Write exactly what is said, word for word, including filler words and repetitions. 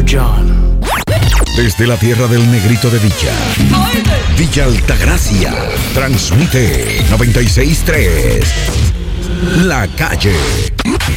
John. Desde la tierra del negrito de Villa, Villa Altagracia, transmite noventa y seis punto tres. La Calle.